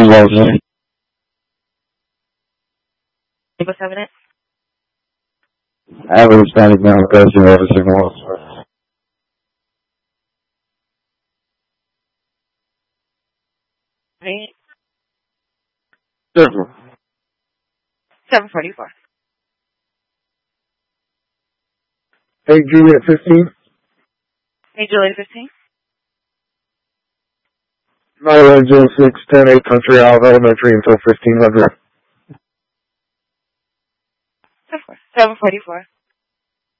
Logan. What's happening? Average standing down question every single one. Right? Different. 744. Hey, Juliet 15. Hey, Julie 15. 9106 108 Country Ave Elementary until 1500. Of course. 744.